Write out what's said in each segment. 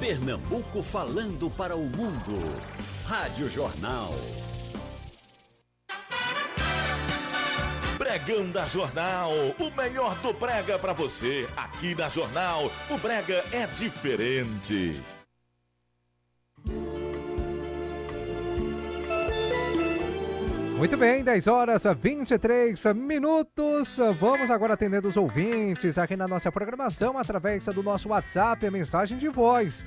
Pernambuco falando para o mundo. Rádio Jornal. Pregão da Jornal, o melhor do brega para você. Aqui na Jornal, o brega é diferente. Muito bem, 10 horas 23 minutos. Vamos agora atender os ouvintes aqui na nossa programação através do nosso WhatsApp, a mensagem de voz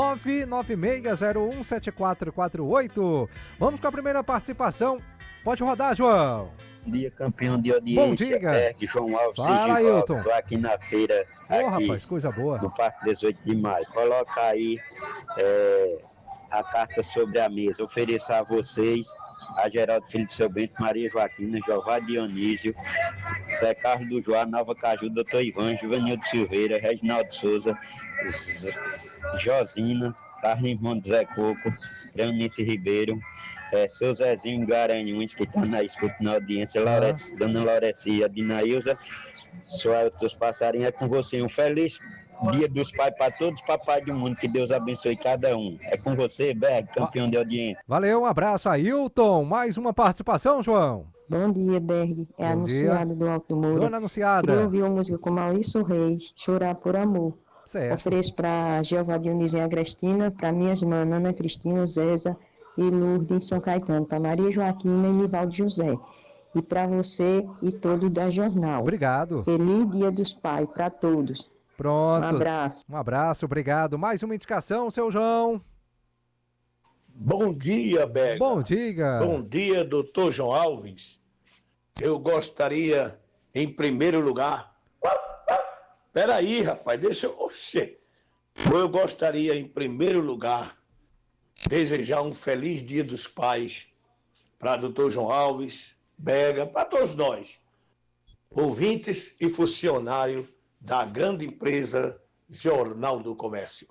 996017448. Vamos com a primeira participação. Pode rodar, João. Bom dia, campeão de audiência. Bom dia. João Alves. Fala, Ailton. Estou aqui na feira, rapaz, coisa boa. no Parque 18 de Maio. Coloca aí a carta sobre a mesa. Ofereço a vocês, a Geraldo Filho de Seu Bento, Maria Joaquina, Jová Dionísio, Zé Carlos do Joá, Nova Caju, Doutor Ivan, Juvenildo Silveira, Reginaldo Souza, Josina, Carlos Irmão do Zé Coco, Leonice Ribeiro, seu Zezinho Garanhuns, que está na escuta na audiência, Dona Laurecia, Dinailza, os passarinhos, é com você. Um feliz Dia dos Pais para todos os papais do mundo, que Deus abençoe cada um. É com você, Berg, campeão de audiência. Valeu, um abraço, Ailton. Mais uma participação, João. Bom dia, Berg. É a Anunciada do Alto do Moura. Dona Anunciada. Queria ouvir uma música com Maurício Reis, Chorar por Amor. Certo. Ofereço para Jeová Dionísio e Agrestina, para minhas irmãs Ana Cristina, Zéza e Lourdes em São Caetano, para Maria Joaquina e Nivaldo José. E para você e todos da Jornal. Obrigado. Feliz Dia dos Pais para todos. Pronto. Um abraço. Um abraço, obrigado. Mais uma indicação, seu João. Bom dia, Berg. Bom dia. Bom dia, doutor João Alves. Eu gostaria, em primeiro lugar... Peraí, rapaz, deixa eu... Oxê. Eu gostaria, em primeiro lugar, desejar um feliz Dia dos Pais para doutor João Alves, Berga, para todos nós, ouvintes e funcionários da grande empresa Jornal do Comércio.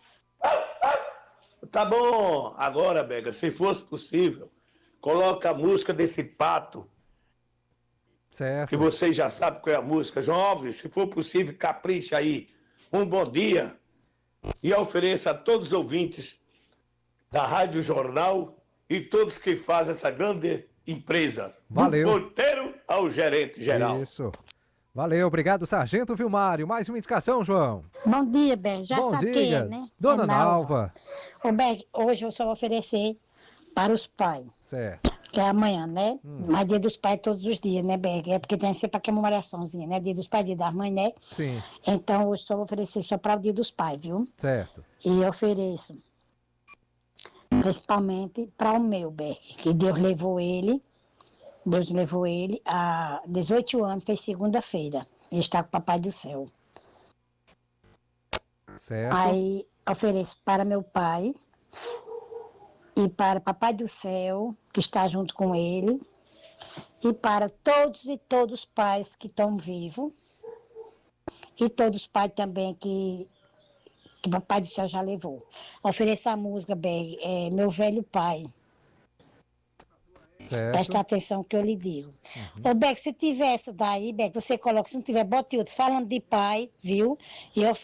Tá bom, agora, Berga, se fosse possível, coloca a música desse pato. Certo. Que vocês já sabem qual é a música. João Alves, se for possível, capricha aí. Um bom dia e ofereça a todos os ouvintes da Rádio Jornal e todos que fazem essa grande empresa. Valeu. Do porteiro ao gerente geral. Isso. Valeu, obrigado, Sargento Vilmário. Mais uma indicação, João. Bom dia, Berg. Já Bom sabe dia. quem é, né? Dona É Nalva. Ô, Berg, hoje eu só vou oferecer para os pais. Certo. Que é amanhã, né? Mas Dia dos Pais todos os dias, né, Berg? É porque tem sempre aquela comemoraçãozinha, né? Dia dos Pais, Dia das Mães, né? Sim. Então hoje só vou oferecer só para o Dia dos Pais, viu? Certo. E ofereço principalmente para o meu, Berg, que Deus levou ele há 18 anos, fez segunda-feira. Ele está com o Papai do Céu. Certo. Aí ofereço para meu pai e para Papai do Céu, que está junto com ele, e para todos os pais que estão vivos, e todos os pais também que Papai do Céu já levou. Ofereço a música, Berg, Meu Velho Pai. Certo. Presta atenção que eu lhe digo. Ô, Beck, se tiver essa daí, Beck, você coloca, se não tiver, bote outro, falando de pai, viu? E eu